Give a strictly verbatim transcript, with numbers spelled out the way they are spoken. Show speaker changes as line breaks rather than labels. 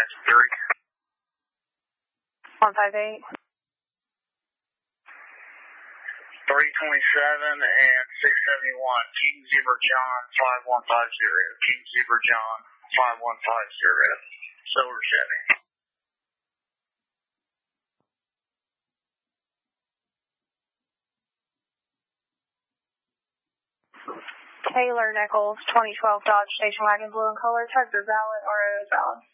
Nancy three.
one five eight.
three twenty-seven and six seventy-one. King Zebra John five one five zero. King Zebra John five one five zero. Silver Chevy.
Taylor Nichols, twenty twelve Dodge Station Wagon, blue in color, Tucker valid, R O is valid.